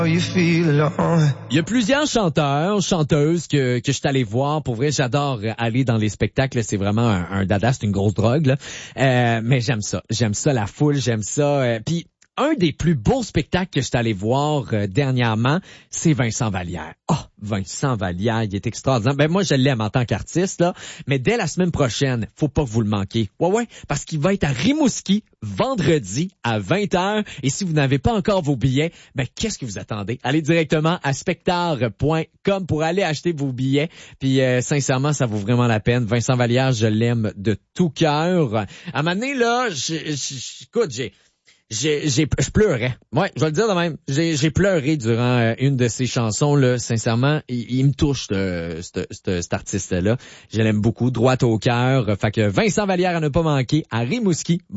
Il y a plusieurs chanteurs, chanteuses que je suis allé voir. Pour vrai, j'adore aller dans les spectacles. C'est vraiment un dada, c'est une grosse drogue, là. Mais j'aime ça. J'aime ça, la foule, j'aime ça. Puis un des plus beaux spectacles que je suis allé voir dernièrement, c'est Vincent Vallière. Vincent Vallière, il est extraordinaire. Ben moi, je l'aime en tant qu'artiste, là. Mais dès la semaine prochaine, faut pas que vous le manquiez. Ouais, parce qu'il va être à Rimouski vendredi à 20h. Et si vous n'avez pas encore vos billets, ben qu'est-ce que vous attendez? Allez directement à spectar.com pour aller acheter vos billets. Puis sincèrement, ça vaut vraiment la peine. Vincent Vallière, je l'aime de tout cœur. À un moment donné, là, écoute, je pleurais. Ouais, je vais le dire de même. J'ai pleuré durant une de ses chansons, là. Sincèrement, il me touche, cet artiste-là. Je l'aime beaucoup. Droit au cœur. Fait que Vincent Vallière à ne pas manquer à Rimouski.